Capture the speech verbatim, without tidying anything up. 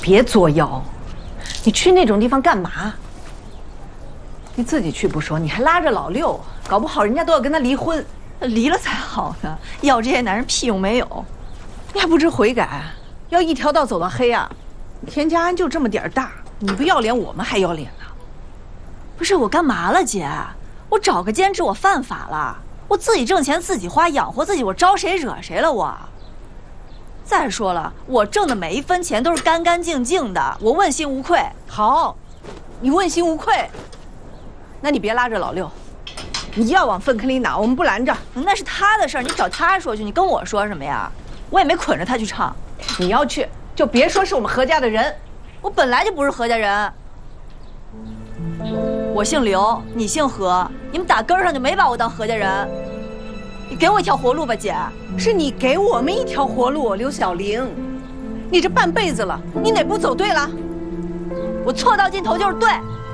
别作妖，你去那种地方干嘛？你自己去不说，你还拉着老六，搞不好人家都要跟他离婚， 离了才好呢，要这些男人屁用没有。 你还不知悔改，要一条道走到黑啊！田家安就这么点儿大，你不要脸，我们还要脸呢。 不是我干嘛了，姐？我找个兼职，我犯法了？我自己挣钱自己花，养活自己，我招谁惹谁了我？再说了，我挣的每一分钱都是干干净净的，我问心无愧。 好，你问心无愧，那你别拉着老六，你要往粪坑里拿，我们不拦着。 那是他的事儿，你找他说去，你跟我说什么呀？我也没捆着他去唱。 你要去，就别说是我们何家的人。 我本来就不是何家人。我姓刘，你姓何，你们打根儿上就没把我当何家人。你给我一条活路吧，姐。 是你给我们一条活路，刘小玲。你这半辈子了，你哪步走对了？ 我错到尽头就是对。